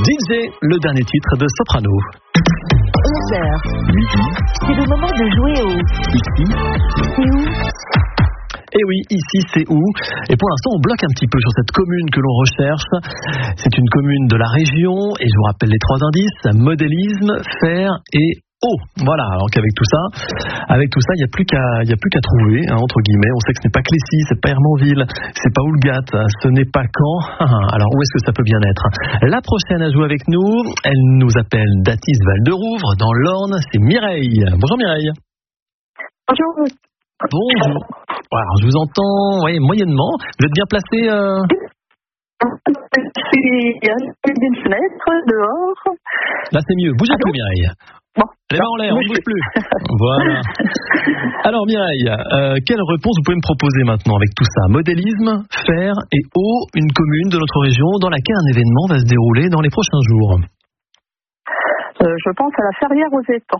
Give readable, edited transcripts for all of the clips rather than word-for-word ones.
DJ, le dernier titre de Soprano. 11h. Midi. C'est le moment de jouer au... Ici. C'est où? Et oui, ici c'est où? Et pour l'instant on bloque un petit peu sur cette commune que l'on recherche. C'est une commune de la région et je vous rappelle les 3 indices: modélisme, fer et eau. Voilà, donc avec tout ça, il n'y a plus qu'à trouver, hein, entre guillemets. On sait que ce n'est pas Clécy, c'est pas Hermonville, c'est pas Houlgat, ce n'est pas Caen. Alors où est-ce que ça peut bien être? La prochaine à jouer avec nous, elle nous appelle d'Athis Val-de-Rouvre, dans l'Orne, c'est Mireille. Bonjour Mireille. Bonjour. Bonjour. Alors, je vous entends moyennement. Vous êtes bien placé Je suis à une fenêtre, dehors. Là, c'est mieux. Bougez plus, Mireille. Bon. Les mains en l'air, on ne bouge plus. Voilà. Alors, Mireille, quelle réponse vous pouvez me proposer maintenant avec tout ça? Modélisme, fer et eau, une commune de notre région dans laquelle un événement va se dérouler dans les prochains jours. Je pense à la Ferrière aux Étangs.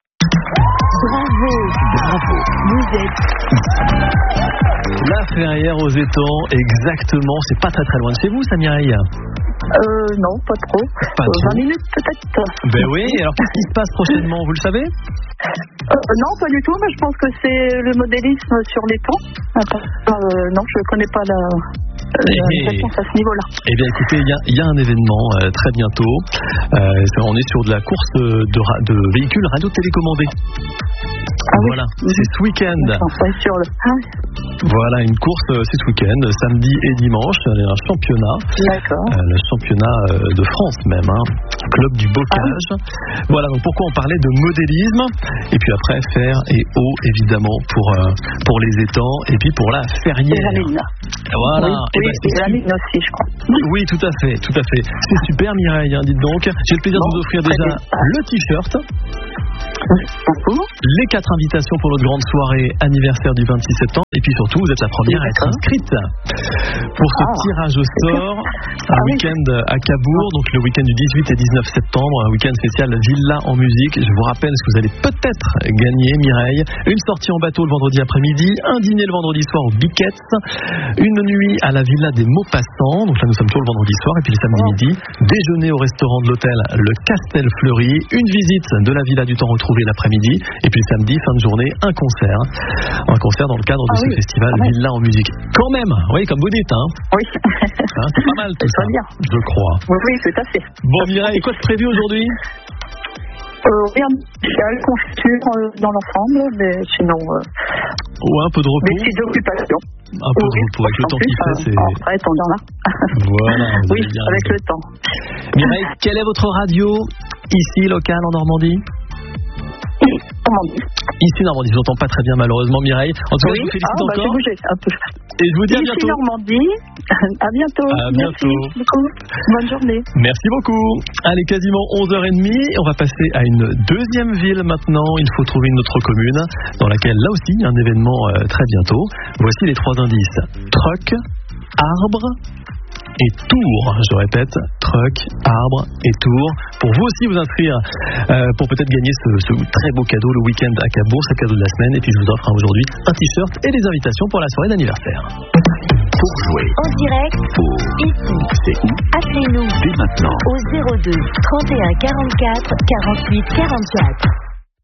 Bravo. Vous êtes... La Ferrière aux Étangs, exactement. C'est pas très loin de chez vous, ça, Mireille? Non, pas trop. Pas 20 minutes peut-être. Ben oui, alors qu'est-ce qui se passe prochainement, vous le savez? Non, pas du tout, mais je pense que c'est le modélisme sur les ponts. Non, je ne connais pas la réponse à ce niveau-là. Eh bien écoutez, il y a un événement très bientôt. On est sur de la course de véhicules radio-télécommandés. Voilà, c'est ce week-end. Voilà, une course, c'est ce week-end, samedi et dimanche, un championnat. D'accord. Le championnat de France même, hein. Club du bocage. Voilà, donc pourquoi on parlait de modélisme, et puis après fer et eau évidemment pour les étangs, et puis pour la Ferrière. Et la mine. Voilà. Oui, et la mine aussi, je crois. Oui, tout à fait. C'est super, Mireille, hein, dites donc. J'ai le plaisir de vous offrir déjà le t-shirt. Les 4 invitations pour notre grande soirée anniversaire du 26 septembre. Et puis surtout, vous êtes la première à être inscrite pour ce tirage au sort. Un week-end à Cabourg, donc le week-end du 18 et 19 septembre, un week-end spécial Villa en musique. Je vous rappelle ce que vous allez peut-être gagner, Mireille: une sortie en bateau le vendredi après-midi, un dîner le vendredi soir au Biquette, une nuit à la Villa des Maupassants, donc là nous sommes toujours le vendredi soir, et puis le samedi midi, déjeuner au restaurant de l'hôtel Le Castel Fleury, une visite de la Villa du Temps retrouvée l'après-midi, et puis le samedi, fin de journée, un concert dans le cadre de ce festival Villa en musique. Quand même, oui, comme vous dites, hein. Oui. Hein, c'est pas mal tout ça, bien. Je crois. Oui, tout à fait. Bon, Mireille, quoi de prévu aujourd'hui? Rien de spécial, confiture dans l'ensemble, mais sinon... Ouais, un peu de repos. Des petites occupations. Un peu de repos, avec le temps qui fait, c'est... En retraite, on en a. Voilà. Oui, avec le temps. Mireille, quelle est votre radio ici, locale, en Normandie? Ici, Normandie. Je vous entends pas très bien, malheureusement, Mireille. En tout cas, je vous félicite encore. J'ai bougé un peu. Et je vous dis à bientôt. Ici, Normandie. À bientôt. À bientôt. Merci beaucoup. Bonne journée. Merci beaucoup. Allez, quasiment 11h30. On va passer à une deuxième ville maintenant. Il faut trouver une autre commune dans laquelle, là aussi, il y a un événement très bientôt. Voici les 3 indices: truck, arbre et tour. Je répète, truck, arbre et tour. Pour vous aussi vous inscrire pour peut-être gagner ce très beau cadeau le week-end à Cabourg, c'est le cadeau de la semaine. Et puis je vous offre aujourd'hui un t-shirt et des invitations pour la soirée d'anniversaire. Pour jouer en direct, ici, c'est où? Appelez-nous dès maintenant au 02 31 44 48 44.